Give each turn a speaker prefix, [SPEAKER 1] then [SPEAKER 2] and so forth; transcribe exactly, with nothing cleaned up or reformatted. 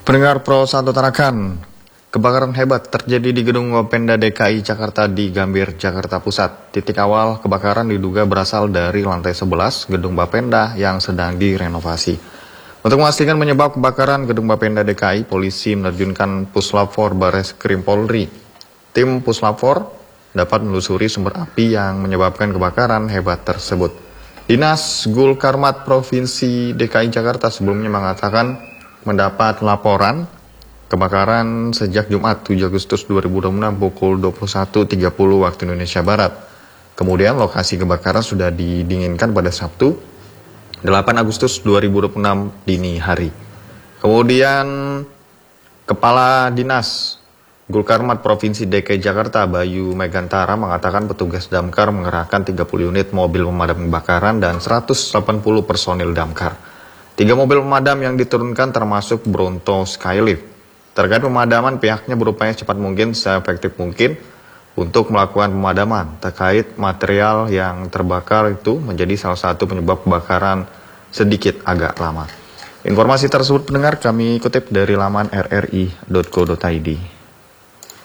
[SPEAKER 1] Pendengar Pro satu Tarakan, kebakaran hebat terjadi di gedung Bapenda D K I Jakarta di Gambir, Jakarta Pusat. Titik awal kebakaran diduga berasal dari lantai sebelas gedung Bapenda yang sedang direnovasi. Untuk memastikan penyebab kebakaran gedung Bapenda D K I, polisi menerjunkan Puslap empat Bareskrim Polri. Tim Puslap empat dapat menelusuri sumber api yang menyebabkan kebakaran hebat tersebut. Dinas Gul Karmat Provinsi D K I Jakarta sebelumnya mengatakan mendapat laporan kebakaran sejak Jumat tujuh Agustus dua ribu dua puluh enam pukul dua puluh satu tiga puluh waktu Indonesia Barat. Kemudian lokasi kebakaran sudah didinginkan pada Sabtu delapan Agustus dua ribu dua puluh enam dini hari. Kemudian Kepala Dinas Gulkarmat Provinsi D K I Jakarta Bayu Megantara mengatakan petugas damkar mengerahkan tiga puluh unit mobil pemadam kebakaran dan seratus delapan puluh personil damkar. Tiga mobil pemadam yang diturunkan termasuk Bronto Skylift. Terkait pemadaman, pihaknya berupaya cepat mungkin, seefektif mungkin untuk melakukan pemadaman. Terkait material yang terbakar itu menjadi salah satu penyebab kebakaran sedikit agak lama. Informasi tersebut pendengar kami kutip dari laman r r i titik co titik i d.